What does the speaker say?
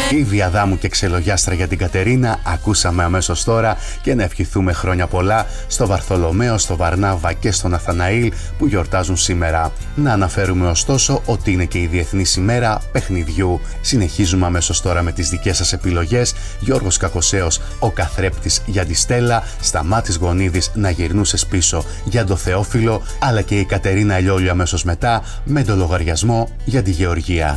Ήδη Αδάμου και ξελογιάστρα για την Κατερίνα ακούσαμε αμέσως τώρα, και να ευχηθούμε χρόνια πολλά στο Βαρθολομαίο, στο Βαρνάβα και στον Αθαναήλ που γιορτάζουν σήμερα. Να αναφέρουμε ωστόσο ότι είναι και η Διεθνής ημέρα παιχνιδιού. Συνεχίζουμε αμέσως τώρα με τις δικές σας επιλογές. Γιώργος Κακοσέος, ο καθρέπτης για τη Στέλλα, Σταμάτης Γονίδης, να γυρνούσες πίσω για το Θεόφιλο, αλλά και η Κατερίνα Λιόλιο αμέσως μετά με το λογαριασμό για τη Γεωργία.